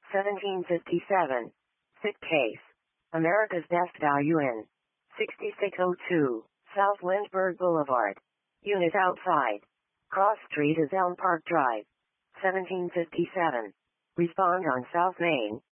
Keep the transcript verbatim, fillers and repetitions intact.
seventeen fifty-seven. Fit case. America's Best Value Inn. sixty-six oh two, South Lindbergh Boulevard. Unit outside. Cross Street is Elm Park Drive. seventeen fifty-seven. Respond on South Main.